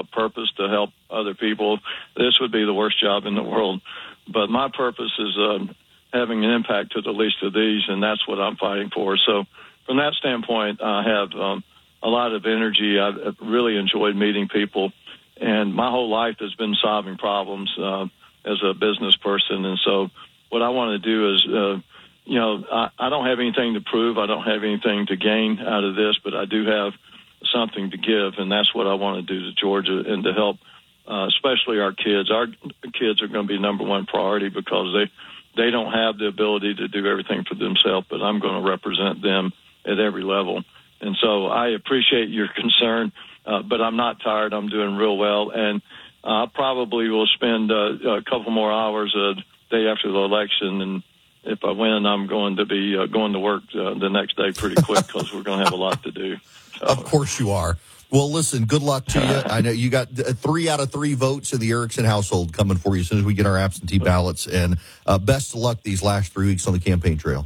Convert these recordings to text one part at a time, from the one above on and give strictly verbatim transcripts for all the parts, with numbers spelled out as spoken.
a purpose to help other people, this would be the worst job in the world. But my purpose is uh, having an impact to the least of these, and that's what I'm fighting for. So from that standpoint, I have um, a lot of energy. I've really enjoyed meeting people, and my whole life has been solving problems uh, as a business person. And so what I want to do is, uh, you know, I, I don't have anything to prove. I don't have anything to gain out of this, but I do have something to give, and that's what I want to do to Georgia and to help, uh, especially our kids. Our kids are going to be number one priority because they they don't have the ability to do everything for themselves, but I'm going to represent them at every level. And so I appreciate your concern, uh, but I'm not tired. I'm doing real well, and I probably will spend uh, a couple more hours a day after the election, and if I win, I'm going to be uh, going to work uh, the next day pretty quick because we're going to have a lot to do. So. Of course you are. Well, listen, good luck to you. I know you got three out of three votes in the Erickson household coming for you as soon as we get our absentee ballots. And uh, best of luck these last three weeks on the campaign trail.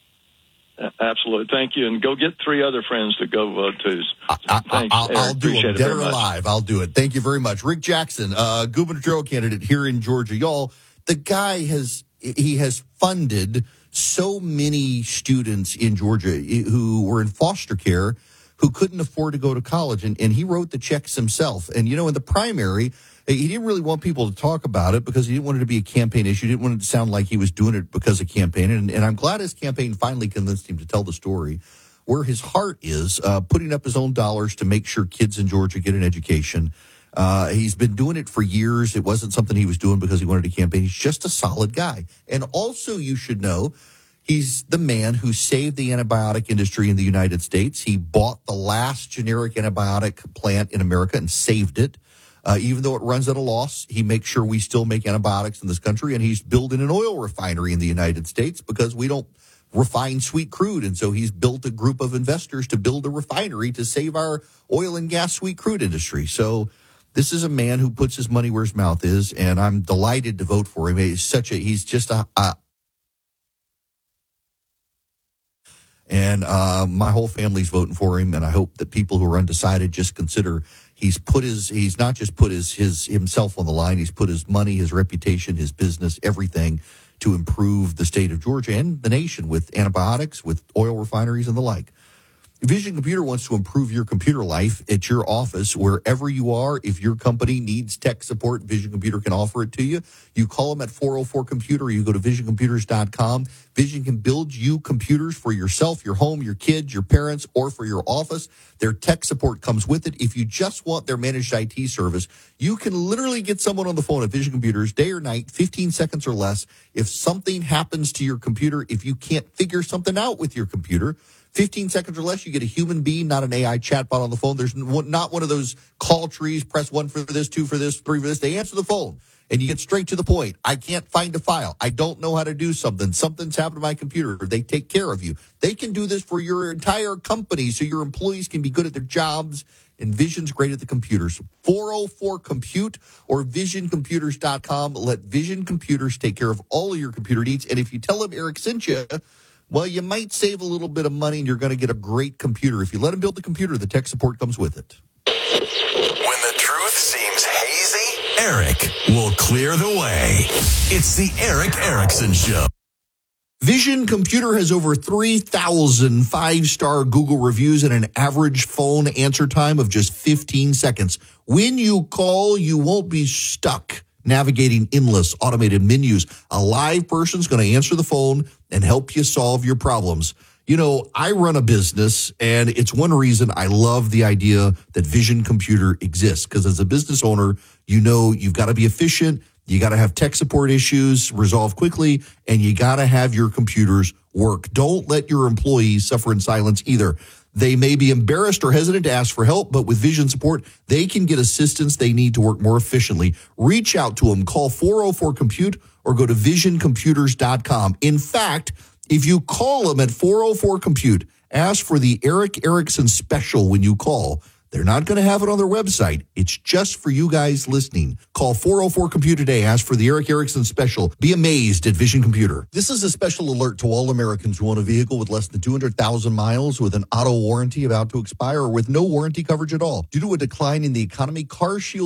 Absolutely. Thank you. And go get three other friends to go uh, to. I, I, I'll, I'll do it. Dead or much. alive, I'll do it. Thank you very much. Rick Jackson, uh, gubernatorial candidate here in Georgia. Y'all, the guy has, he has funded so many students in Georgia who were in foster care who couldn't afford to go to college. And, and he wrote the checks himself. And, you know, in the primary, he didn't really want people to talk about it because he didn't want it to be a campaign issue. He didn't want it to sound like he was doing it because of campaign. And, and I'm glad his campaign finally convinced him to tell the story where his heart is, uh, putting up his own dollars to make sure kids in Georgia get an education. Uh, he's been doing it for years. It wasn't something he was doing because he wanted to campaign. He's just a solid guy. And also, you should know, he's the man who saved the antibiotic industry in the United States. He bought the last generic antibiotic plant in America and saved it. Uh, even though it runs at a loss, he makes sure we still make antibiotics in this country, and he's building an oil refinery in the United States because we don't refine sweet crude. And so he's built a group of investors to build a refinery to save our oil and gas sweet crude industry. So this is a man who puts his money where his mouth is, and I'm delighted to vote for him. He's such a, he's just a, a and uh, my whole family's voting for him, and I hope that people who are undecided just consider he's put his, he's not just put his, his himself on the line, he's put his money, his reputation, his business, everything to improve the state of Georgia and the nation with antibiotics, with oil refineries and the like. Vision Computer wants to improve your computer life at your office, wherever you are. If your company needs tech support, Vision Computer can offer it to you. You call them at four oh four computer, or you go to vision computers dot com. Vision can build you computers for yourself, your home, your kids, your parents, or for your office. Their tech support comes with it. If you just want their managed I T service, you can literally get someone on the phone at Vision Computers day or night, fifteen seconds or less. If something happens to your computer, if you can't figure something out with your computer, fifteen seconds or less, you get a human being, not an A I chatbot on the phone. There's not one of those call trees, press one for this, two for this, three for this. They answer the phone, and you get straight to the point. I can't find a file. I don't know how to do something. Something's happened to my computer. They take care of you. They can do this for your entire company so your employees can be good at their jobs, and Vision's great at the computers. four oh four compute or vision computers dot com. Let Vision Computers take care of all of your computer needs, and if you tell them Eric sent you, well, you might save a little bit of money, and you're going to get a great computer. If you let them build the computer, the tech support comes with it. When the truth seems hazy, Eric will clear the way. It's the Eric Erickson Show. Vision Computer has over three thousand five-star Google reviews and an average phone answer time of just fifteen seconds. When you call, you won't be stuck navigating endless automated menus. A live person's going to answer the phone and help you solve your problems. You know, I run a business, and it's one reason I love the idea that Vision Computer exists, because as a business owner, you know you've got to be efficient, you got to have tech support issues resolved quickly, and you got to have your computers work. Don't let your employees suffer in silence either. They may be embarrassed or hesitant to ask for help, but with Vision support, they can get assistance they need to work more efficiently. Reach out to them. Call four oh four compute or go to vision computers dot com. In fact, if you call them at four oh four compute, ask for the Eric Erickson special when you call. They're not going to have it on their website. It's just for you guys listening. Call four oh four compute today. Ask for the Eric Erickson special. Be amazed at Vision Computer. This is a special alert to all Americans who own a vehicle with less than two hundred thousand miles, with an auto warranty about to expire, or with no warranty coverage at all. Due to a decline in the economy, CarShield